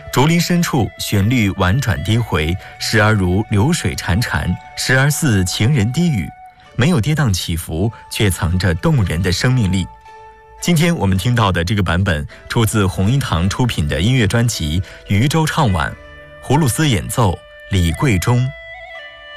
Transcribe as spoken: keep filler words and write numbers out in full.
竹林深处，旋律婉转低回，时而如流水潺潺，时而似情人低语，没有跌宕起伏，却藏着动人的生命力。今天我们听到的这个版本出自红一堂出品的音乐专辑《渔舟唱晚》，葫芦丝演奏李贵忠。